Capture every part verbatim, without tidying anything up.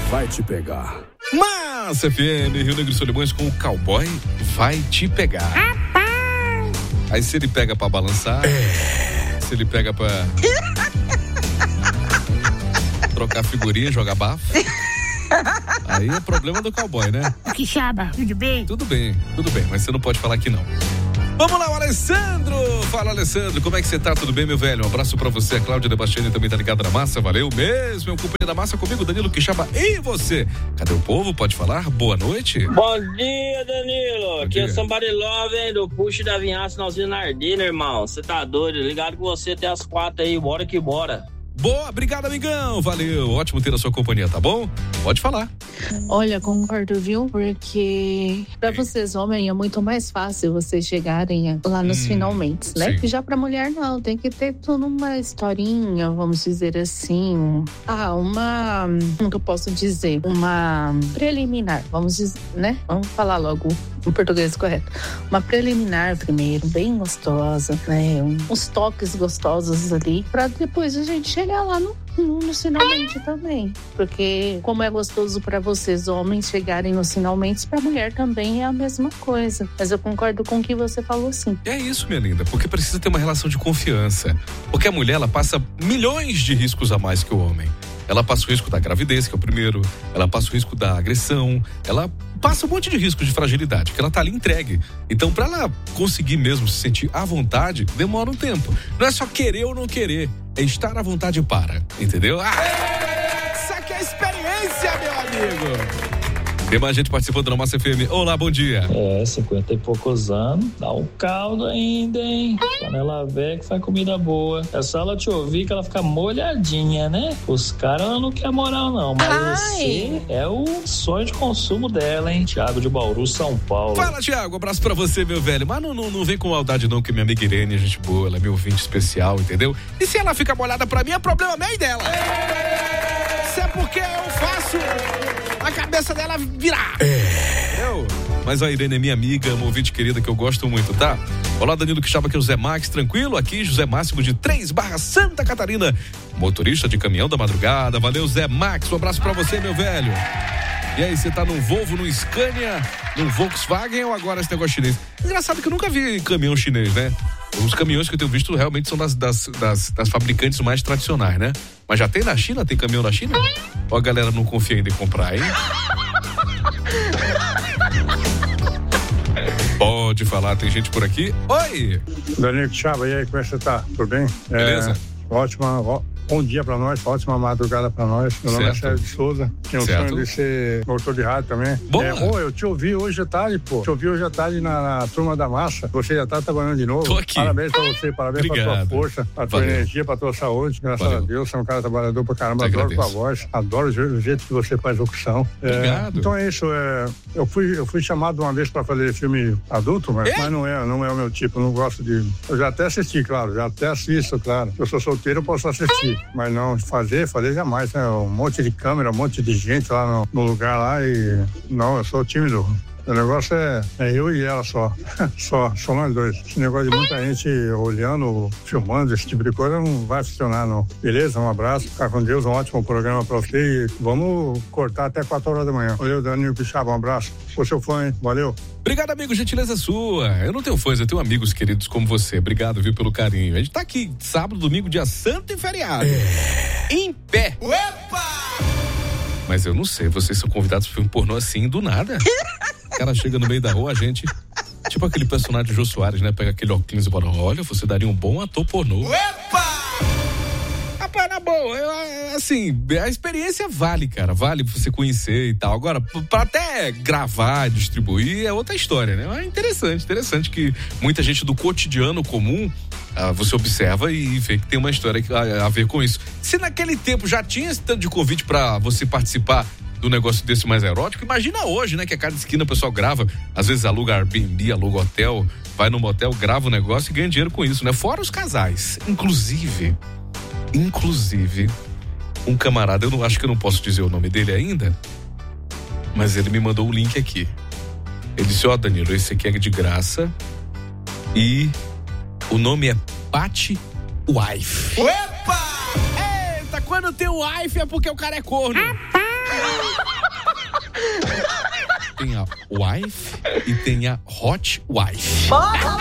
vai te pegar. Massa F M, Rio Negro e Solimões com o cowboy vai te pegar. Aí se ele pega pra balançar, é. se ele pega pra trocar figurinha, jogar bafo, aí é problema do cowboy, né? O Quixaba, tudo bem? Tudo bem, tudo bem, mas você não pode falar que não. Vamos lá, o Alessandro! Fala, Alessandro, como é que você tá? Tudo bem, meu velho? Um abraço pra você, a Cláudia Debastiani também tá ligada na massa, valeu mesmo, meu companheiro da massa comigo, Danilo Quixaba, e você? Cadê o povo? Pode falar? Boa noite. Bom dia, Danilo. Bom Aqui dia. é Somebody Love, hein, do Puxa da Vinhaça, Nalzinho Nardina, irmão. Você tá doido? Ligado com você até as quatro aí, bora que bora. Boa, obrigado, amigão, valeu, ótimo ter a sua companhia, tá bom? Pode falar. Olha, concordo, viu? Porque pra vocês, homens, é muito mais fácil vocês chegarem lá nos hum, finalmente, né? Sim. E já pra mulher, não. Tem que ter toda uma historinha, vamos dizer assim. Ah, uma... Como que eu posso dizer? Uma preliminar, vamos dizer, né? Vamos falar logo em português correto. Uma preliminar primeiro, bem gostosa, né? Uns toques gostosos ali, pra depois a gente chegar lá no, no, no finalmente também. Porque como é gostoso pra vocês, homens, chegarem nos finalmente, pra mulher também é a mesma coisa. Mas eu concordo com o que você falou, sim. É isso, minha linda, porque precisa ter uma relação de confiança. Porque a mulher, ela passa milhões de riscos a mais que o homem. Ela passa o risco da gravidez, que é o primeiro. Ela passa o risco da agressão. Ela passa um monte de riscos de fragilidade, que ela tá ali entregue. Então, pra ela conseguir mesmo se sentir à vontade, demora um tempo. Não é só querer ou não querer, é estar à vontade para, entendeu? Ah, isso aqui é experiência, meu amigo! Tem mais gente participando da Massa F M. Olá, bom dia. É, cinquenta e poucos anos, dá um caldo ainda, hein? Panela velha que faz comida boa. É só ela te ouvir que ela fica molhadinha, né? Os caras ela não quer moral, não. Mas Ai. você é o sonho de consumo dela, hein? Thiago de Bauru, São Paulo. Fala, Thiago, um abraço pra você, meu velho. Mas não, não, não vem com maldade, não, que minha amiga Irene é gente boa, ela é meu ouvinte especial, entendeu? E se ela fica molhada pra mim, é problema meu e dela. Isso é porque eu faço a cabeça dela virar. É. Eu. Mas a Irene é minha amiga, uma ouvinte querida que eu gosto muito, tá? Olá, Danilo Quixaba, aqui é o Zé Max, tranquilo? Aqui, José Máximo de três barra Santa Catarina, motorista de caminhão da madrugada. Valeu, Zé Max, um abraço pra você, meu velho. E aí, você tá num Volvo, num Scania, num Volkswagen ou agora esse negócio chinês? Engraçado que eu nunca vi caminhão chinês, né? Os caminhões que eu tenho visto realmente são das, das, das, das fabricantes mais tradicionais, né? Mas já tem na China? Tem caminhão na China? Ou a galera não confia ainda em comprar, hein? Pode falar, tem gente por aqui. Oi! Danilo Quixaba, e aí, como é que você tá? Tudo bem? Beleza? É, ótima, ó, bom dia pra nós, ótima madrugada pra nós. Meu nome Certo. é Sérgio de Souza, tenho o Certo. sonho de ser motor de rádio também. Boa. É, ô, eu te ouvi hoje à tarde, pô. Te ouvi hoje à tarde na, na turma da massa. Você já tá trabalhando de novo. Tô aqui. Parabéns pra você, parabéns Obrigado. pra tua força, pra tua Valeu. energia, pra tua saúde. Graças Valeu. a Deus, você é um cara trabalhador pra caramba. Te Adoro agradeço. tua voz, adoro o je- o jeito que você faz locução. É, Obrigado. então é isso, é, eu, fui, eu fui chamado uma vez pra fazer filme adulto, mas, mas não é, não é o meu tipo, eu não gosto de... Eu já até assisti, claro, já até assisto, claro. Eu sou solteiro, eu posso assistir, mas não fazer, fazer jamais, né? Um monte de câmera, um monte de gente lá no, no lugar lá e... Não, eu sou tímido. O negócio é, é eu e ela só. só, só nós dois. Esse negócio de muita gente olhando, filmando, esse tipo de coisa não vai funcionar, não. Beleza? Um abraço, fica com Deus, um ótimo programa pra você e vamos cortar até quatro horas da manhã. Valeu, Danilo Quixaba, um abraço. Sou seu fã, hein? Valeu. Obrigado, amigo, gentileza sua. Eu não tenho fãs, eu tenho amigos queridos como você. Obrigado, viu, pelo carinho. A gente tá aqui sábado, domingo, dia santo e feriado. É. Em pé. Opa! Mas eu não sei, vocês são convidados para filme pornô assim, do nada. O cara chega no meio da rua, a gente... Tipo aquele personagem de Jô Soares, né? Pega aquele óculos e fala, olha, você daria um bom ator pornô. Opa! Rapaz, na boa, eu, assim, a experiência vale, cara. Vale pra você conhecer e tal. Agora, pra até gravar, distribuir, é outra história, né? É interessante, interessante que muita gente do cotidiano comum, ah, você observa e vê que tem uma história a, a ver com isso. Se naquele tempo já tinha esse tanto de convite pra você participar do negócio desse mais erótico, imagina hoje, né? Que a cada esquina o pessoal grava, às vezes aluga Airbnb, aluga hotel, vai no motel, grava o negócio e ganha dinheiro com isso, né? Fora os casais. Inclusive, inclusive, um camarada, eu não acho que eu não posso dizer o nome dele ainda, mas ele me mandou o link aqui. Ele disse, ó, oh, Danilo, esse aqui é de graça e o nome é Pati Wife. Opa! Eita, quando tem o wife é porque o cara é corno. Tem a wife e tem a hot wife.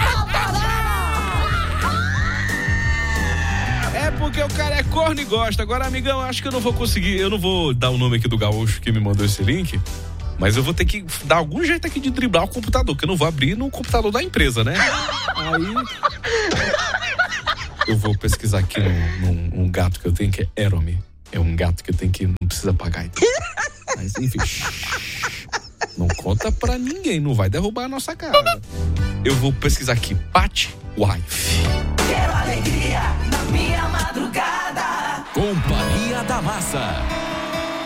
É porque o cara é corno e gosta. Agora, amigão, acho que eu não vou conseguir. Eu não vou dar o nome aqui do gaúcho que me mandou esse link. Mas eu vou ter que dar algum jeito aqui de driblar o computador, que eu não vou abrir no computador da empresa, né? Aí eu vou pesquisar aqui num, num um gato que eu tenho que é Eromi. É um gato que eu tenho que não precisa pagar. Então. Mas enfim, não conta pra ninguém, não vai derrubar a nossa casa. Eu vou pesquisar aqui, Pat Wife. Quero alegria na minha madrugada. Companhia da Massa.